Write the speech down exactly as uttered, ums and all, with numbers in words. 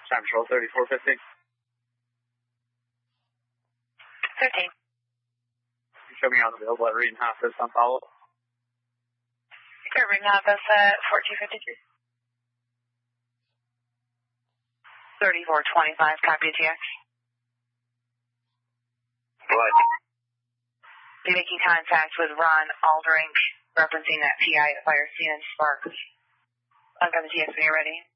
Time Patrol thirty-four fifty. thirteen. Show me on available at Reed and Hospice on follow-up. Sure, Reed and Hospice at fourteen fifty-three. thirty-four twenty-five, copy T X. What? Be making contact with Ron Aldering, referencing that P I at fire scene and sparks. I've got the T X when you're ready.